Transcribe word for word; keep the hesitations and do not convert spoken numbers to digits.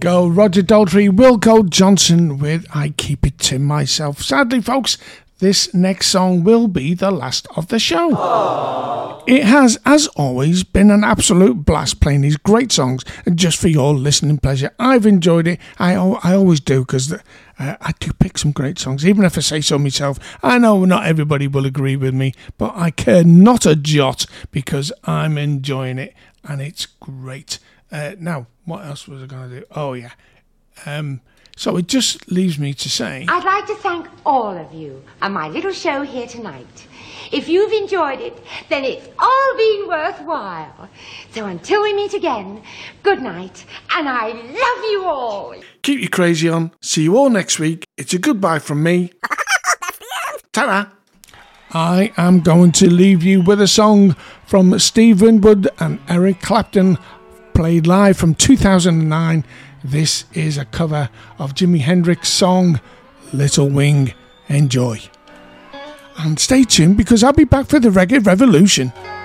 go Roger Daltrey, Wilco Johnson with I Keep It To Myself. Sadly, folks, this next song will be the last of the show. Aww. It has, as always, been an absolute blast playing these great songs just for your listening pleasure. I've enjoyed it. I, I always do, because uh, I do pick some great songs, even if I say so myself. I know not everybody will agree with me, but I care not a jot because I'm enjoying it and it's great. Uh, now, what else was I going to do? Oh, yeah. Um... So it just leaves me to say, I'd like to thank all of you on my little show here tonight. If you've enjoyed it, then it's all been worthwhile. So until we meet again, good night, and I love you all. Keep your crazy on. See you all next week. It's a goodbye from me. Ta-da. I am going to leave you with a song from Steve Winwood and Eric Clapton, played live from two thousand nine. This is a cover of Jimi Hendrix's song Little Wing. Enjoy. And stay tuned because I'll be back for the Reggae Revolution.